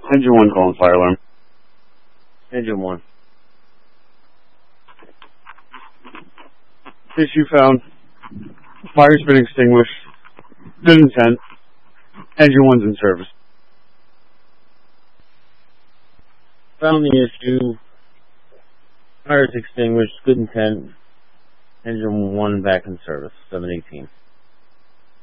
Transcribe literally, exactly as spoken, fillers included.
Engine one calling fire alarm. Engine one. Issue found. Fire's been extinguished. Good intent. Engine one's in service. Found the issue. Fire's extinguished. Good intent. Engine one back in service. seven eighteen.